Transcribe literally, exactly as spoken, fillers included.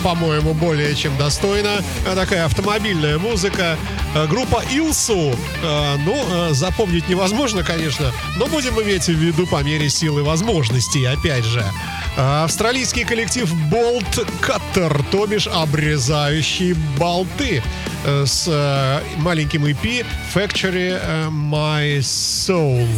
по-моему, более чем достойно. Такая автомобильная музыка. Группа Илсу. Ну, запомнить невозможно, конечно, но будем иметь в виду по мере сил и возможностей, опять же. Австралийский коллектив Bolt Cutter, то бишь обрезающие болты, с маленьким и пи Factory My Soul.